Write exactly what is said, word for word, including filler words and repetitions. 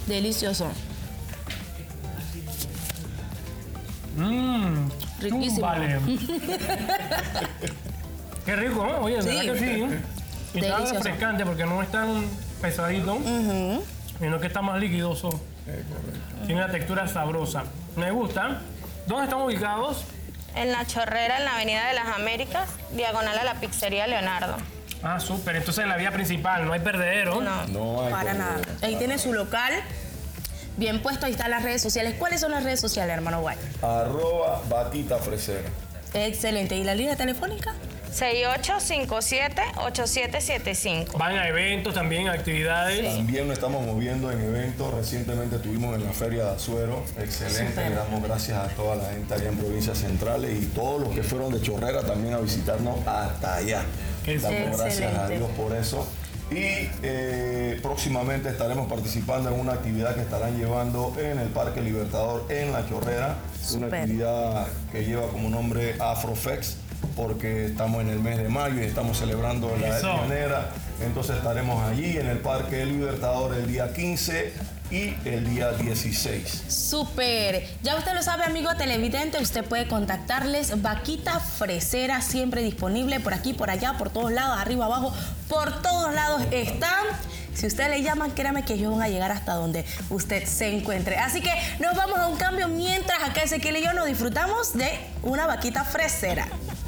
Delicioso. Mmm. Riquísimo. Vale. Qué rico, ¿no? Oye, Sí. ¿verdad que sí? Y está Delicioso. refrescante porque no es tan pesadito, Ujú. sino que está más liquidoso. Tiene una textura sabrosa. Me gusta. ¿Dónde están ubicados? En La Chorrera, en la Avenida de las Américas, diagonal a la pizzería Leonardo. Ah, súper. Entonces en la vía principal, no hay perdedero. No. No hay Para como- nada. Ahí tiene su local. Bien puesto, ahí están las redes sociales. ¿Cuáles son las redes sociales, hermano Guay? Arroba Vaquita Fresera. Excelente. ¿Y la línea telefónica? seis ocho cinco siete, ocho siete siete cinco. Van a eventos también, actividades. También nos estamos moviendo en eventos. Recientemente estuvimos en la Feria de Azuero. Excelente. Súper. Le damos gracias a toda la gente allá en provincias centrales y todos los que fueron de Chorrera también a visitarnos hasta allá. Qué Damos gracias a excelente. Dios por eso. Y eh, próximamente estaremos participando en una actividad que estarán llevando en el Parque Libertador en La Chorrera. Una Súper. actividad que lleva como nombre Afrofex, porque estamos en el mes de mayo y estamos celebrando la Eso. etnia. Entonces estaremos allí en el Parque Libertador el día quince y el día dieciséis. Súper. Ya usted lo sabe, amigo televidente, usted puede contactarles. Vaquita Fresera, siempre disponible por aquí, por allá, por todos lados, arriba, abajo, por todos lados están. Si usted le llaman, créame que ellos van a llegar hasta donde usted se encuentre. Así que nos vamos a un cambio mientras acá Ezequiel y yo nos disfrutamos de una vaquita fresera.